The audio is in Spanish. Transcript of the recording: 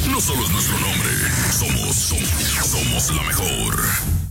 no solo es nuestro nombre, somos la mejor.